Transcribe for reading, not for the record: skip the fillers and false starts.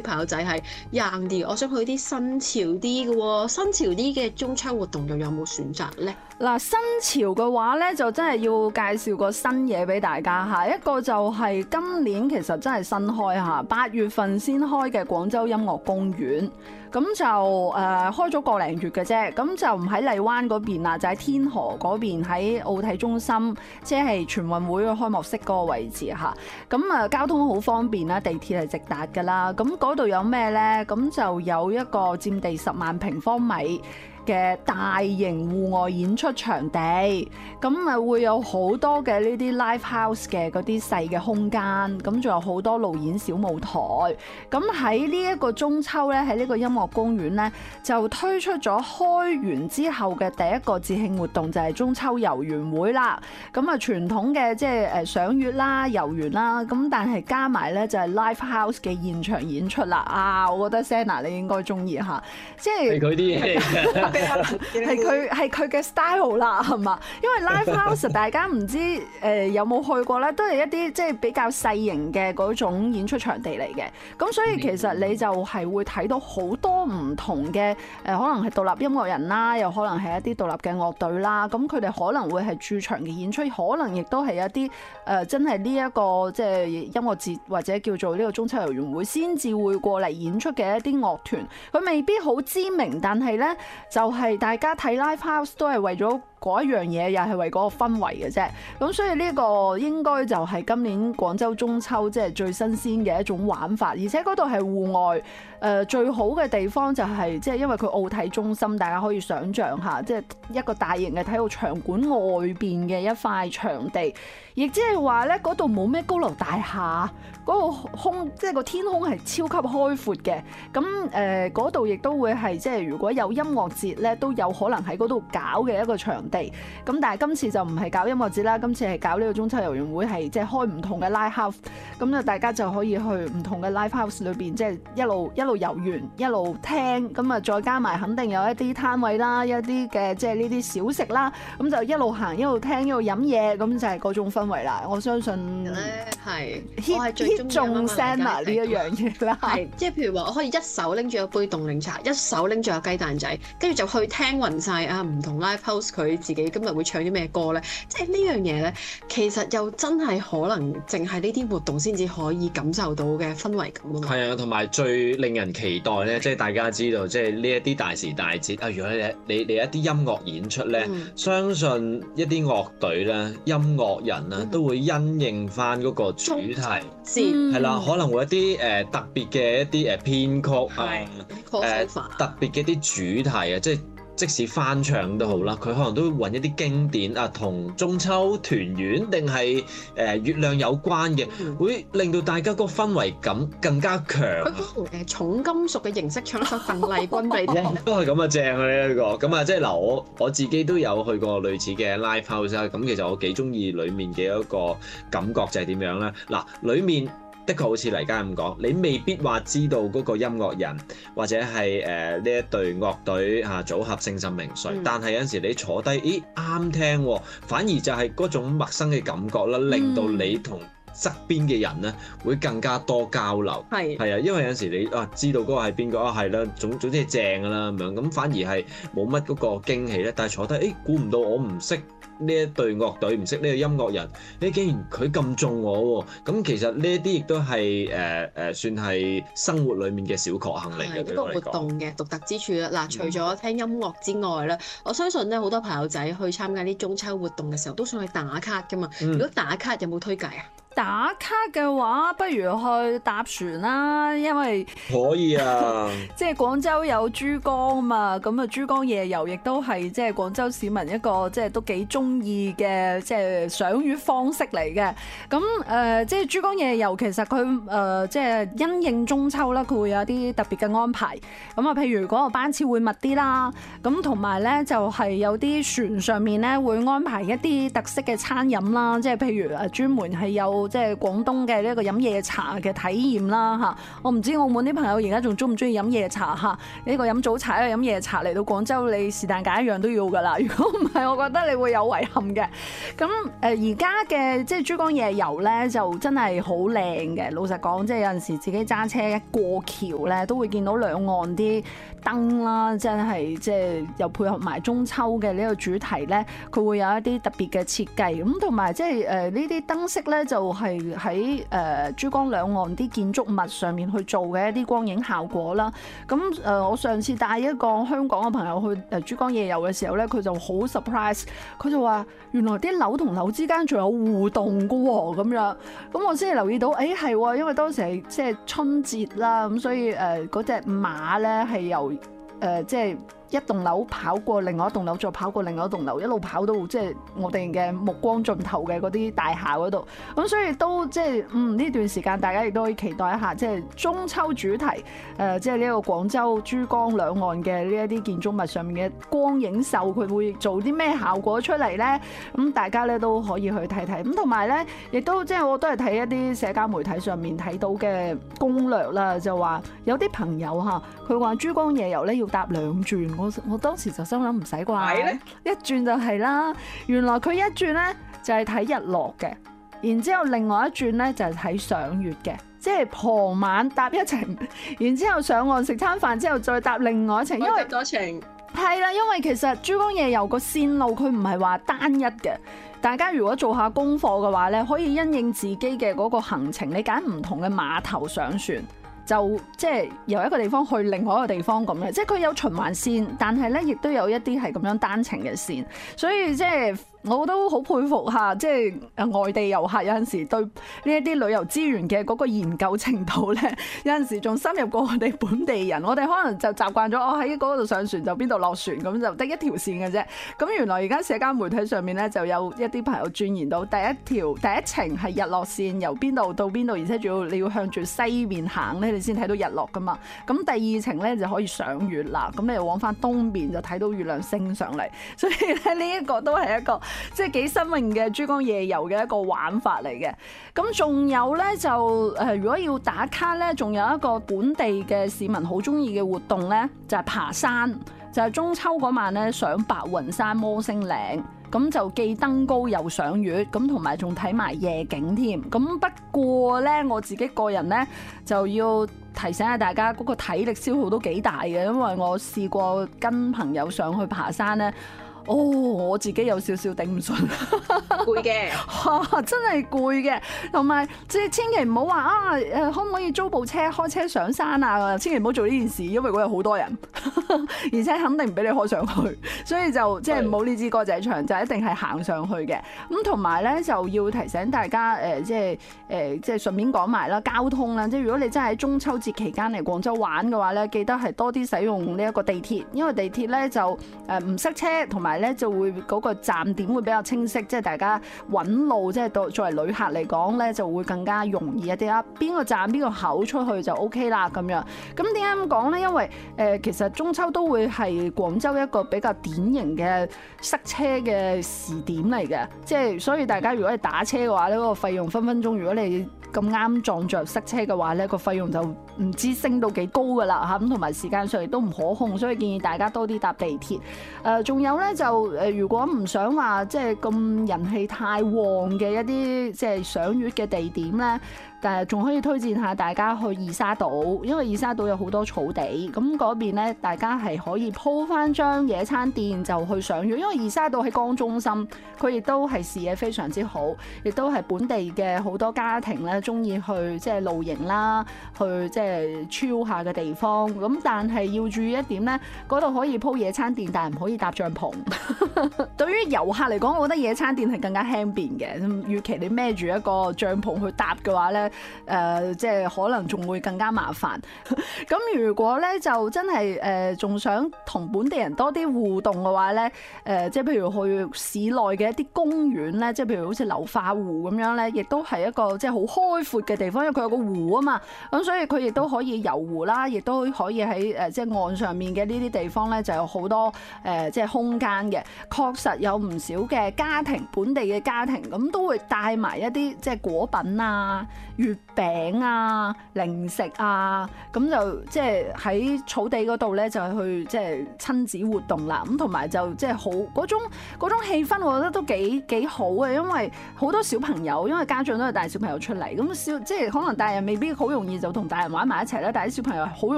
朋友仔係 young 啲，我想去啲新潮啲嘅喎，新潮啲嘅中秋活動又有冇選擇咧？ 嗱，新潮嘅話咧，就真係要介紹個新嘢俾大家嚇。一個就係今年其實真係新開嚇，8月份先開嘅廣州音樂公園。咁就開咗個零月嘅啫，咁就唔喺荔灣嗰邊啦，就喺天河嗰邊喺奧體中心，即係全運會嘅開幕式嗰個位置嚇。咁交通好方便啦，地鐵係直達㗎啦。咁嗰度有咩呢？咁就有一個佔地10萬平方米嘅大型戶外演出場地，咁會有好多嘅呢啲 live house 嘅嗰啲細嘅空間，咁仲有好多路演小舞台。咁喺呢一個中秋咧，喺呢個音樂公園咧，就推出咗開完之後嘅第一個節慶活動，就係中秋遊園會啦。咁傳統嘅即係賞月啦、遊園啦，咁但係加埋咧就係 live house 嘅現場演出啦。啊，我覺得 Senna 你應該中意嚇，即係佢啲嘢。 係佢嘅 style 啦，係嘛？因為 live house 大家唔知有冇去過咧，都係一啲即係比較細型嘅嗰種演出場地嚟嘅。咁所以其實你就係會睇到好多唔同嘅可能係獨立音樂人啦，又可能係一啲獨立嘅樂隊啦。咁佢哋可能會係駐場嘅演出，可能亦都係一啲真係呢一個即係音樂節或者叫做呢個中秋遊園會先至會過嚟演出嘅一啲樂團。佢未必好知名，但係咧就係大家睇 live house 都係為咗嗰一樣嘢，又係為嗰個氛圍嘅啫。咁所以呢個應該就係今年廣州中秋即係最新鮮嘅一種玩法，而且嗰度係戶外。最好嘅地方就係即係因為佢奧體中心，大家可以想像下，即係一個大型嘅體育場館外邊嘅一塊場地，亦即係話咧嗰度冇咩高樓大廈，嗰個空即係個天空係超級開闊嘅。咁嗰度亦都會係即係如果有音樂節咧，都有可能喺嗰度搞嘅一個場地。咁但係今次就唔係搞音樂節啦，今次係搞呢個中秋遊園會，係即係開唔同嘅 live house。咁就大家就可以去唔同嘅 live house 裏邊，即係一路遊完一路聽，咁啊再加埋肯定有一啲攤位啦，一啲嘅即係呢啲小食啦，咁就一路行一路聽一路飲嘢，咁就係嗰種氛圍啦。我相信咧係 hit 中 Senna 呢一樣嘢啦， 係即係譬如話我可以一手拎住一杯凍檸茶，一手拎住個雞蛋仔，跟住就去聽勻晒啊唔同 live house 佢自己今日會唱啲咩歌咧，即係呢樣嘢咧，其實又真係可能淨係呢啲活動先至可以感受到嘅氛圍感啊嘛。 係啊，同埋最令人期待咧，即係大家知道，即係呢一啲大時大節啊！如果你一啲音樂演出咧，相信一啲樂隊咧、音樂人啊，都會因應翻嗰個主題，係啦，可能會一啲特別嘅一啲編曲啊，特別嘅一啲主題啊，即使翻唱都好啦，佢可能都會揾一啲經典啊，同中秋團圓定係月亮有關嘅，會令到大家個氛圍感更加強。 佢同重金屬嘅形式唱一首鄧麗君俾你聽， 都係咁啊，正啊呢一個。咁啊，即係嗱，我自己都有去過類似嘅 live house 啦。咁其實我幾中意裡面嘅一個感覺就係點樣咧？嗱，裡面的確好似黎嘉咁講，你未必話知道嗰個音樂人或者係呢一隊樂隊組合姓甚名誰，但係有陣時你坐低，咦啱聽喎，反而就係嗰種陌生嘅感覺啦，令到你同側邊嘅人咧會更加多交流。係啊，因為有陣時你知道嗰個係邊個係啦，總之係正㗎啦咁樣，咁反而係冇乜嗰個驚喜咧。但係坐低，估唔到我唔識呢一隊樂隊，唔識呢個音樂人，竟然佢咁中我喎！咁其實呢一啲亦都係算係生活裡面嘅小確幸嚟嘅。 呢個活動嘅獨特之處啦，嗱，除咗聽音樂之外咧，我相信咧好多朋友仔去參加啲中秋活動嘅時候，都想去打卡㗎嘛。如果打卡有冇推介啊？ 打卡嘅話，不如去搭船啦，因為可以啊， 即係廣州有珠江啊嘛，咁啊珠江夜遊亦都係即係廣州市民一個即係都幾中意嘅即係賞月方式嚟嘅。咁即係珠江夜遊其實佢即係因應中秋啦，佢會有啲特別嘅安排。咁啊，譬如嗰個班次會密啲啦，咁同埋咧就係有啲船上面咧會安排一啲特色嘅餐飲啦，即係譬如專門係有即係廣東嘅呢一個飲夜茶嘅體驗啦嚇。我唔知澳門啲朋友而家仲中唔中意飲夜茶嚇？呢個飲早茶咧飲夜茶嚟到廣州，你是但揀一樣都要噶啦。如果唔係，我覺得你會有遺憾嘅。咁而家嘅即係珠江夜遊咧，就真係好靚嘅。老實講，即係有陣時自己揸車一過橋咧，都會見到兩岸啲燈啦，真係即係又配合埋中秋嘅呢個主題咧，佢會有一啲特別嘅設計。咁同埋即係呢啲燈飾咧，就係喺珠江兩岸啲建築物上面去做嘅一啲光影效果啦。咁我上次帶一個香港嘅朋友去珠江夜遊嘅時候咧，佢就好 surprise， 佢就話原來啲樓同樓之間仲有互動㗎喎，咁樣。咁我先係留意到，係喎，因為當時係即係春節啦，咁所以嗰隻馬咧係由即係一棟樓跑過另外一棟樓，再跑過另外一棟樓，一路跑到即係我哋嘅目光盡頭嘅嗰啲大廈嗰度。咁所以都即係呢段時間大家亦都可以期待一下，即係中秋主題即係呢個廣州珠江兩岸嘅呢一啲建築物上面嘅光影秀，佢會做啲咩效果出嚟咧？咁大家咧都可以去睇睇。咁同埋咧，亦都即係我都係睇一啲社交媒體上面睇到嘅攻略啦，就話有啲朋友嚇，佢話珠江夜遊咧要搭兩轉。我當時就心諗唔使啩，一轉就係啦。原來佢一轉咧就係睇日落嘅，然之後另外一轉咧就係睇賞月嘅，即係傍晚搭一程，然之後上岸食餐飯之後再搭另外一程，因為多程係啦，因為其實珠江夜遊個線路佢唔係話單一嘅。大家如果做下功課嘅話咧，可以因應自己嘅嗰個行程，你揀唔同嘅碼頭上船。就即係由一個地方去另外一個地方咁嘅，即係佢有循環線，但係咧亦都有一啲係咁樣單程嘅線，所以即係我都好佩服下，即係外地遊客有陣時對呢一啲旅遊資源嘅嗰個研究程度咧，有陣時仲深入過我哋本地人。我哋可能就習慣咗，我喺嗰度上船就邊度落船，咁就得一條線嘅啫。咁原來而家社交媒體上面咧就有一啲朋友鑽研到第一程係日落線，由邊度到邊度，而且仲要你要向住西面行咧，你先睇到日落噶嘛。咁第二程咧就可以賞月啦，咁你又往翻東邊就睇到月亮升上嚟。所以咧呢一個都係一個即係幾新穎嘅珠江夜遊嘅一個玩法嚟嘅。咁仲有咧就如果要打卡咧，仲有一個本地嘅市民好中意嘅活動咧，就係爬山，就係中秋嗰晚咧上白雲山摩星嶺。咁就既登高又賞月，咁同埋仲睇埋夜景添。咁不過咧，我自己個人咧就要提醒下大家，嗰個體力消耗都幾大嘅，因為我試過跟朋友上去爬山咧。我自己有少少頂唔順， 攰嘅， 真係攰嘅。同埋即係千祈唔好話可唔可以租部車開車上山啊？千祈唔好做呢件事，因為嗰有好多人，而且肯定唔俾你開上去，所以就即係唔好呢支歌仔唱，就一定係行上去嘅。咁同埋咧就要提醒大家即係順便講埋啦，交通啦，即係如果你真係喺中秋節期間嚟廣州玩嘅話咧，記得係多啲使用呢一個地鐵，因為地鐵咧就唔塞車，同埋咧就會嗰個站點會比較清晰，即係大家揾路，即係作為旅客嚟講咧就會更加容易一啲啦。邊個站邊個口出去就 OK 啦咁樣。咁點解咁講咧？因為其實中秋都會係廣州一個比較典型嘅塞車嘅時點嚟嘅，即係所以大家如果係打車嘅話咧，嗰個費用分分鐘，如果你咁啱撞着塞車嘅話咧，個費用就唔知升到幾高噶啦嚇，咁同埋時間上亦都唔可控，所以建議大家多啲搭地鐵。仲有咧就如果唔想話即係咁人氣太旺嘅一啲即係賞月嘅地點咧，但係仲可以推薦下大家去二沙島，因為二沙島有好多草地，咁嗰邊咧大家係可以鋪翻張野餐墊就去賞月，因為二沙島喺江中心，佢亦都係視野非常之好，亦都係本地嘅好多家庭咧中意去即係露營啦，去即係 chill 下嘅地方。咁但係要注意一點咧，嗰度可以鋪野餐墊，但係唔可以搭帳篷。對於遊客嚟講，我覺得野餐墊係更加輕便嘅。與其你孭住一個帳篷去搭嘅話咧，即係可能仲會更加麻煩。咁如果咧就真係仲想同本地人多啲互動嘅話咧，即係譬如去市內嘅一啲公園咧，即係譬如好似流化湖咁樣咧，亦都係一個即係好開闊嘅地方，因為佢有個湖啊嘛，咁所以佢亦都可以遊湖啦，亦都可以喺即係岸上面嘅呢啲地方咧就有好多即係空間嘅。確實有唔少嘅家庭，本地嘅家庭咁都會帶埋一啲即係果品啊、月餅啊、零食啊，咁就即係喺草地嗰度咧就去即係親子活動啦。咁同埋就即係好嗰種氣氛，我覺得都幾好嘅，因為好多小朋友，因為家長都係帶小朋友出嚟，咁即係可能大人未必好容易就同大人玩埋一齊啦，但係啲小朋友係好